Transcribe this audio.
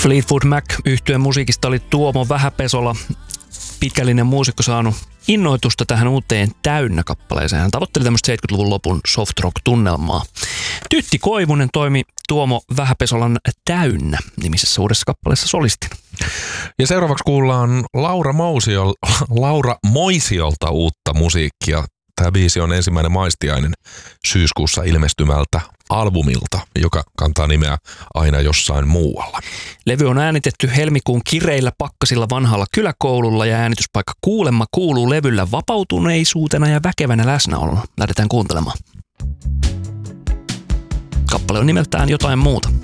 Fleetwood Mac -yhtyeen musiikista oli Tuomo Vähäpesola, pitkällinen muusikko, saanut innoitusta tähän uuteen Täynnä-kappaleeseen. Hän tavoitteli tämmöistä 70-luvun lopun soft rock-tunnelmaa. Tytti Koivunen toimi Tuomo Vähäpesolan Täynnä -nimisessä uudessa kappaleessa solistina. Ja seuraavaksi kuullaan Laura Moisiolta uutta musiikkia. Tämä biisi on ensimmäinen maistiainen syyskuussa ilmestymältä albumilta, joka kantaa nimeä Aina jossain muualla. Levy on äänitetty helmikuun kireillä pakkasilla vanhalla kyläkoululla ja äänityspaikka Kuulemma kuuluu levyllä vapautuneisuutena ja väkevänä läsnäolona. Lähdetään kuuntelemaan. Kappale on nimeltään Jotain muuta.